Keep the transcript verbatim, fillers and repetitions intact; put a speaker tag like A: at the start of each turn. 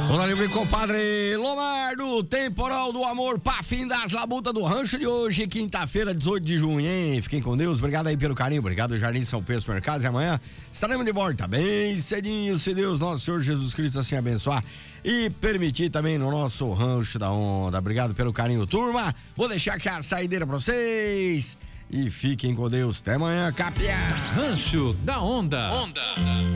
A: Olá, meu compadre Lomar do Temporal do Amor, pra fim das labutas do rancho de hoje, quinta-feira, dezoito de junho, hein? Fiquem com Deus, obrigado aí pelo carinho, obrigado Jardim São Pedro Supermercados, e amanhã estaremos de volta bem cedinho, se Deus nosso Senhor Jesus Cristo assim abençoar e permitir também no nosso rancho da onda. Obrigado pelo carinho, turma. Vou deixar aqui a saideira pra vocês e fiquem com Deus. Até amanhã, capia.
B: Rancho da Onda. Onda.